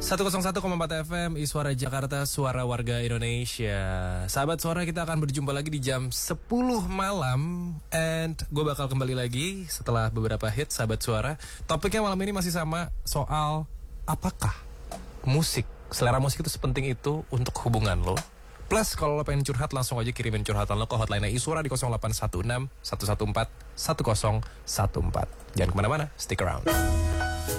101,4 FM Iswara Jakarta, suara warga Indonesia. Sahabat suara, kita akan berjumpa lagi di jam 10 malam. And gue bakal kembali lagi setelah beberapa hit sahabat suara. Topiknya malam ini masih sama, soal apakah musik, selera musik itu sepenting itu untuk hubungan lo. Plus kalau lo pengen curhat, langsung aja kirimin curhatan lo ke hotline Iswara di 0816 114 1014. Jangan kemana-mana, stick around.